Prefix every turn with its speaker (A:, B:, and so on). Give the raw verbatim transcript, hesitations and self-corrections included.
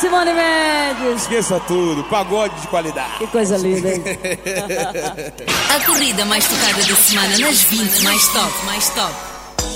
A: Simone Mendes.
B: Esqueça tudo, pagode de qualidade.
A: Que coisa linda, hein?
C: A corrida mais tocada da semana nas vinte mais top, mais top.